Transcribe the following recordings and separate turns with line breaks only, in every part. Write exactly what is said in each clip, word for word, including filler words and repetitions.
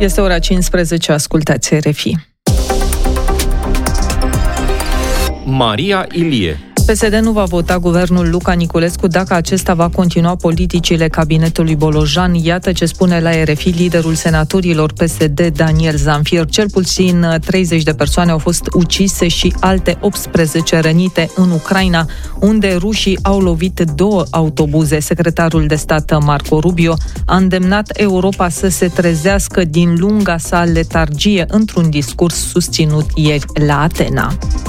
Este ora cincisprezece, ascultați R F I.
Maria Ilie.
P S D nu va vota guvernul Luca Niculescu dacă acesta va continua politicile cabinetului Bolojan. Iată ce spune la R F I liderul senatorilor P S D, Daniel Zamfir. Cel puțin treizeci de persoane au fost ucise și alte optsprezece rănite în Ucraina, unde rușii au lovit două autobuze. Secretarul de stat Marco Rubio a îndemnat Europa să se trezească din lunga sa letargie într-un discurs susținut ieri la Atena.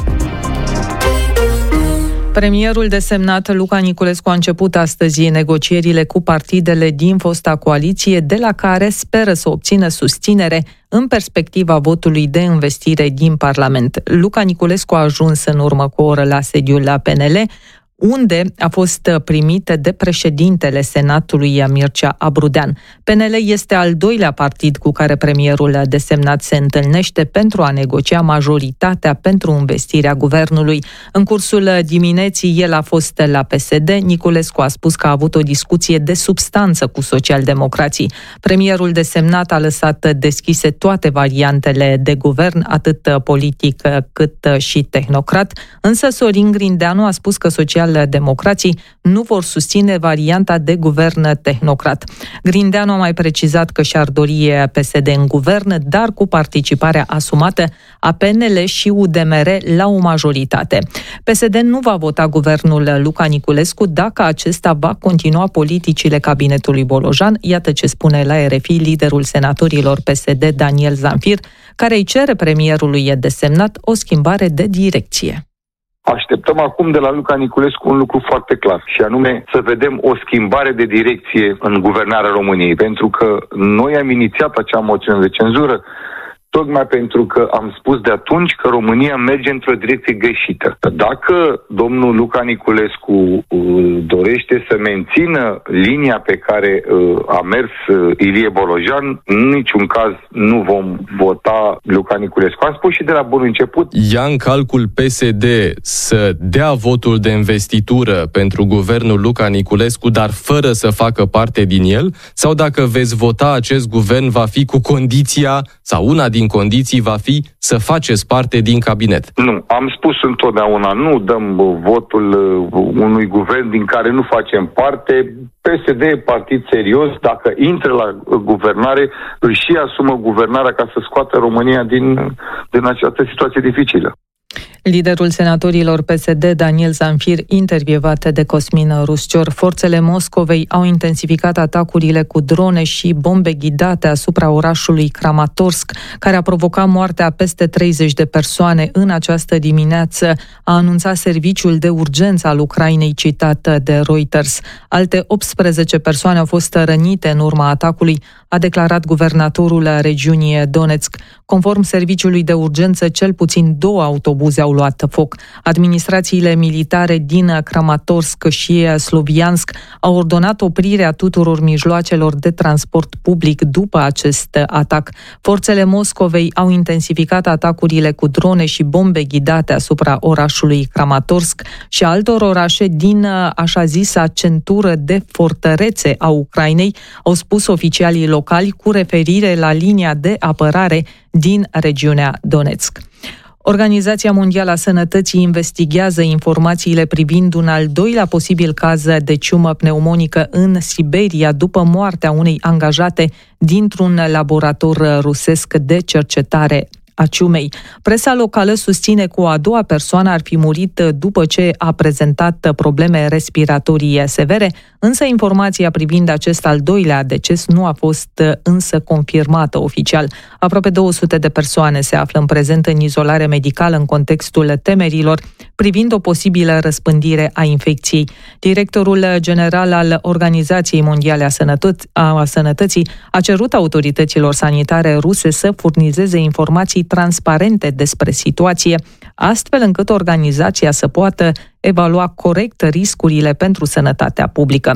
Premierul desemnat Luca Niculescu a început astăzi negocierile cu partidele din fosta coaliție, de la care speră să obțină susținere în perspectiva votului de învestire din Parlament. Luca Niculescu a ajuns în urmă cu o oră la sediul la P N L, unde a fost primit de președintele Senatului Mircea Abrudean. P N L este al doilea partid cu care premierul desemnat se întâlnește pentru a negocia majoritatea pentru învestirea guvernului. În cursul dimineții el a fost la P S D. Niculescu a spus că a avut o discuție de substanță cu socialdemocrații. Premierul desemnat a lăsat deschise toate variantele de guvern, atât politic cât și tehnocrat, însă Sorin Grindeanu a spus că social democrații nu vor susține varianta de guvern tehnocrat. Grindeanu a mai precizat că și-ar dori P S D în guvern, dar cu participarea asumată a P N L și U D M R la o majoritate. P S D nu va vota guvernul Luca Niculescu dacă acesta va continua politicile cabinetului Bolojan. Iată ce spune la R F I liderul senatorilor P S D, Daniel Zamfir, care îi cere premierului desemnat o schimbare de direcție.
Așteptăm acum de la Luca Niculescu un lucru foarte clar, și anume să vedem o schimbare de direcție în guvernarea României, pentru că noi am inițiat acea moțiune de cenzură tocmai pentru că am spus de atunci că România merge într-o direcție greșită. Dacă domnul Luca Niculescu uh, dorește să mențină linia pe care uh, a mers uh, Ilie Bolojan, în niciun caz nu vom vota Luca Niculescu. Am spus și de la bun început.
Ia în calcul P S D să dea votul de investitură pentru guvernul Luca Niculescu, dar fără să facă parte din el? Sau dacă veți vota acest guvern, va fi cu condiția, sau una din condiții va fi să faceți parte din cabinet?
Nu, am spus întotdeauna, nu dăm votul unui guvern din care nu facem parte. P S D e partid serios, dacă intră la guvernare, își și asumă guvernarea ca să scoată România din, din această situație dificilă.
Liderul senatorilor P S D, Daniel Zamfir, intervievat de Cosmin Ruscior. Forțele Moscovei au intensificat atacurile cu drone și bombe ghidate asupra orașului Kramatorsk, care a provocat moartea a peste treizeci de persoane în această dimineață, a anunțat serviciul de urgență al Ucrainei citat de Reuters. Alte optsprezece persoane au fost rănite în urma atacului, a declarat guvernatorul regiunii Donetsk. Conform serviciului de urgență, cel puțin două autobuze au luat foc. Administrațiile militare din Kramatorsk și Sloviansk au ordonat oprirea tuturor mijloacelor de transport public după acest atac. Forțele Moscovei au intensificat atacurile cu drone și bombe ghidate asupra orașului Kramatorsk și altor orașe din așa zisa centură de fortărețe a Ucrainei, au spus oficialii locali cu referire la linia de apărare din regiunea Donetsk. Organizația Mondială a Sănătății investigează informațiile privind un al doilea posibil caz de ciumă pneumonică în Siberia după moartea unei angajate dintr-un laborator rusesc de cercetare a ciumei. Presa locală susține că o a doua persoană ar fi murit după ce a prezentat probleme respiratorii severe, însă informația privind acest al doilea deces nu a fost însă confirmată oficial. Aproape două sute de persoane se află în prezent în izolare medicală în contextul temerilor privind o posibilă răspândire a infecției. Directorul general al Organizației Mondiale a, Sănătăț- a Sănătății a cerut autorităților sanitare ruse să furnizeze informații transparente despre situație, astfel încât organizația să poată evalua corect riscurile pentru sănătatea publică.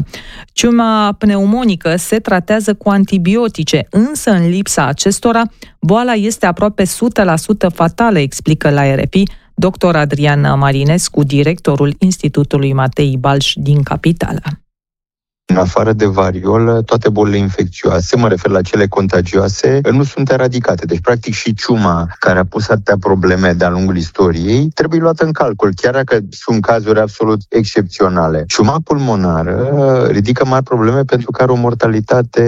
Ciuma pneumonică se tratează cu antibiotice, însă în lipsa acestora, boala este aproape o sută la sută fatală, explică la R F I doctor Adrian Marinescu, directorul Institutului Matei Balș din capitală.
În afară de variolă, toate bolile infecțioase, mă refer la cele contagioase, nu sunt eradicate. Deci, practic, și ciuma, care a pus atâtea probleme de-a lungul istoriei, trebuie luată în calcul, chiar dacă sunt cazuri absolut excepționale. Ciuma pulmonară ridică mari probleme pentru că are o mortalitate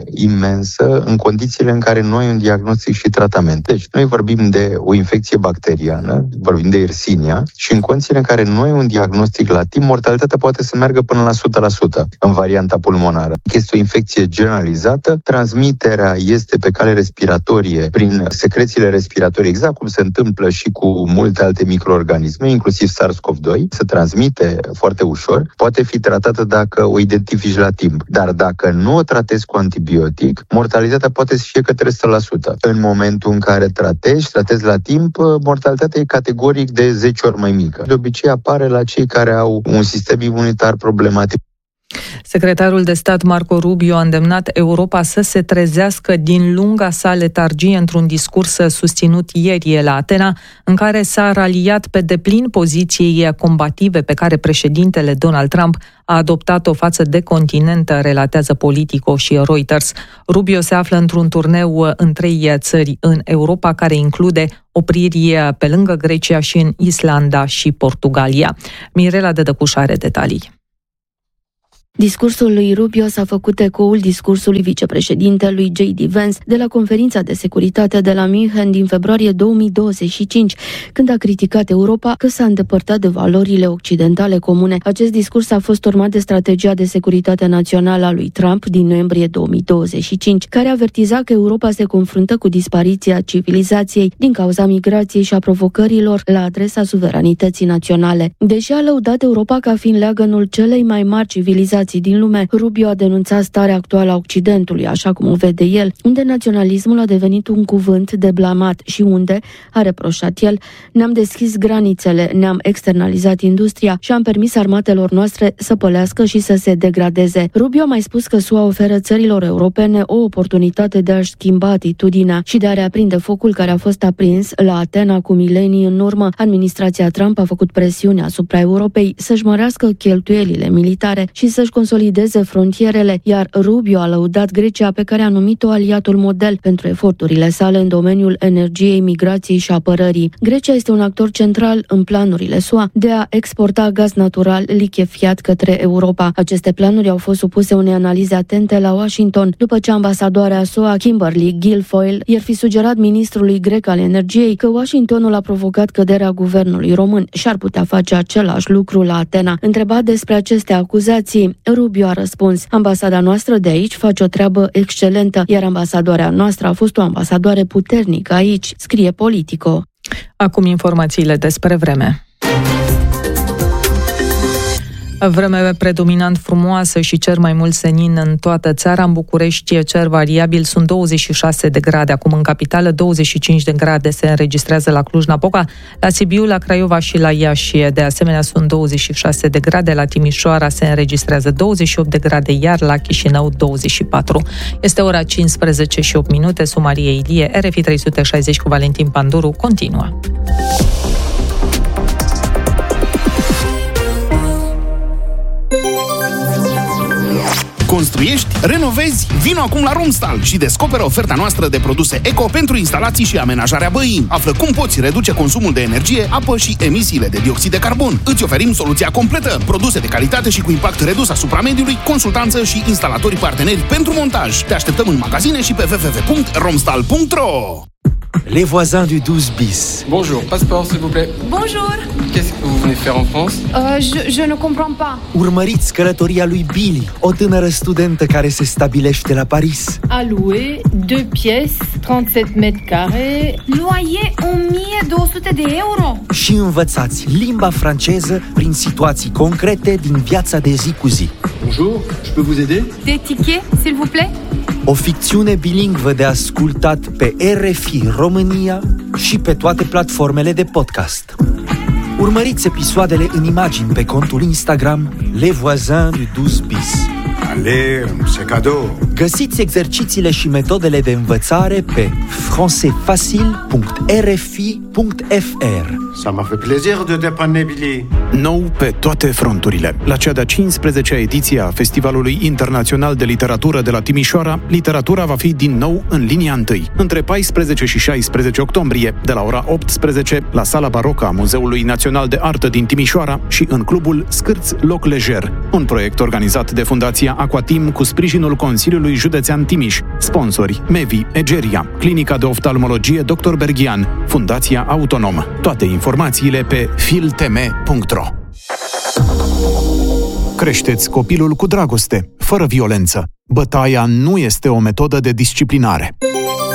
imensă în condițiile în care noi un diagnostic și tratament. Deci, noi vorbim de o infecție bacteriană, vorbim de Yersinia, și în condițiile în care noi un diagnostic la timp, mortalitatea poate să meargă până la o sută la sută în varianta pulmonară. Este o infecție generalizată, transmiterea este pe cale respiratorie, prin secrețiile respiratorii, exact cum se întâmplă și cu multe alte microorganisme, inclusiv SARS-CoV doi, se transmite foarte ușor, poate fi tratată dacă o identifici la timp. Dar dacă nu o tratezi cu antibiotic, mortalitatea poate să fie către o sută la sută. În momentul în care tratezi, tratezi la timp, mortalitatea e categoric de zece ori mai mică. De obicei apare la cei care au un sistem imunitar problematic.
Secretarul de stat Marco Rubio a îndemnat Europa să se trezească din lunga sa letargie într-un discurs susținut ieri la Atena, în care s-a raliat pe deplin poziției combative pe care președintele Donald Trump a adoptat-o față de continent, relatează Politico și Reuters. Rubio se află într-un turneu în trei țări în Europa, care include opriri pe lângă Grecia și în Islanda și Portugalia. Mirela Dădăcuș are detalii.
Discursul lui Rubio s-a făcut ecoul discursului vicepreședintelui J D Vance de la conferința de securitate de la München din februarie două mii douăzeci și cinci, când a criticat Europa că s-a îndepărtat de valorile occidentale comune. Acest discurs a fost urmat de strategia de securitate națională a lui Trump din noiembrie două mii douăzeci și cinci, care avertiza că Europa se confruntă cu dispariția civilizației din cauza migrației și a provocărilor la adresa suveranității naționale. Deși a lăudat Europa ca fiind leagănul celei mai mari civilizații din lume, Rubio a denunțat starea actuală a Occidentului, așa cum o vede el, unde naționalismul a devenit un cuvânt de blamat și unde, a reproșat el, ne-am deschis granițele, ne-am externalizat industria și am permis armatelor noastre să pălească și să se degradeze. Rubio a mai spus că S U A oferă țărilor europene o oportunitate de a-și schimba atitudinea și de a reaprinde focul care a fost aprins la Atena cu milenii în urmă. Administrația Trump a făcut presiune asupra Europei să-și mărească cheltuielile militare și să-și consolideze frontierele, iar Rubio a lăudat Grecia, pe care a numit-o aliatul model pentru eforturile sale în domeniul energiei, migrației și apărării. Grecia este un actor central în planurile S U A de a exporta gaz natural lichefiat către Europa. Aceste planuri au fost supuse unei analize atente la Washington, după ce ambasadoarea S U A, Kimberly Guilfoyle, i-ar fi sugerat ministrului grec al energiei că Washingtonul a provocat căderea guvernului român și ar putea face același lucru la Atena. Întrebat despre aceste acuzații, Rubio a răspuns: ambasada noastră de aici face o treabă excelentă, iar ambasadoarea noastră a fost o ambasadoare puternică aici, scrie Politico.
Acum informațiile despre vreme. Vreme predominant frumoasă și cer mai mult senin în toată țara. În București, cer variabil, sunt douăzeci și șase de grade. Acum în capitală, douăzeci și cinci de grade se înregistrează la Cluj-Napoca, la Sibiu, la Craiova și la Iași. De asemenea, sunt douăzeci și șase de grade. La Timișoara se înregistrează douăzeci și opt de grade, iar la Chișinău douăzeci și patru. Este ora cincisprezece și opt minute. Sunt Maria Ilie, R F I trei sute șaizeci cu Valentin Panduru continuă.
Construiești? Renovezi? Vino acum la Romstal și descoperă oferta noastră de produse eco pentru instalații și amenajarea băii. Află cum poți reduce consumul de energie, apă și emisiile de dioxid de carbon. Îți oferim soluția completă, produse de calitate și cu impact redus asupra mediului, consultanță și instalatori parteneri pentru montaj. Te așteptăm în magazine și pe w w w punct romstal punct r o.
Les voisins du douze bis.
Bonjour, passeport s'il vous plaît.
Bonjour.
Qu'est-ce que vous venez faire en France?
Euh, je, je ne comprends pas.
Urmăriți călătoria lui Billy, o tânără studentă care se stabilește la Paris.
A louer, deux pièces, trente-sept mètres carrés.
Loyer o mie două sute de euro.
Și învățați limba franceză prin situații concrete din viața de zi cu zi.
Bonjour, je peux vous aider?
Des tickets, s'il vous plaît?
O ficțiune bilingvă de ascultat pe R F I România și pe toate platformele de podcast. Urmăriți episoadele în imagini pe contul Instagram Les Voisins du douze bis.
Allez, c'est cadeau.
Găsiți exercițiile și metodele de învățare pe français facile punct r f i punct f r.
Ça m'a fait plaisir de dépanner Billy.
Nou pe toate fronturile. La cea de-a cincisprezecea ediție a Festivalului Internațional de Literatură de la Timișoara, literatura va fi din nou în linia întâi, între paisprezece și șaisprezece octombrie, de la ora optsprezece, la Sala Barocă a Muzeului Național de Artă din Timișoara și în clubul Scârți Loc Lejer, un proiect organizat de Fundația Aquatim cu sprijinul Consiliului Județean Timiș, sponsori Mevi, Egeria, Clinica de Oftalmologie doctor Berghian, Fundația Autonom. Toate informațiile pe filteme punct ro. Creșteți copilul cu dragoste, fără violență. Bătaia nu este o metodă de disciplinare.